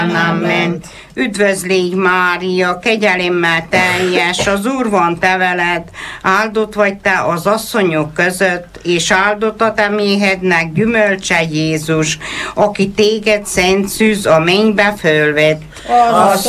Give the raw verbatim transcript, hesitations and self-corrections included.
Amen. Üdvözlégy Mária, kegyelemmel teljes, az Úr van te veled, áldott vagy te az asszonyok között, és áldott a te méhednek gyümölcse Jézus, aki téged szent szűz a mennybe fölvett. Az